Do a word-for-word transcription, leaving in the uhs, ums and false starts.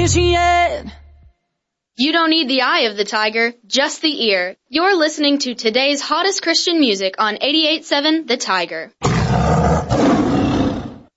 fishing yet. You don't need the eye of the tiger, just the ear. You're listening to today's hottest Christian music on eighty-eight point seven The Tiger.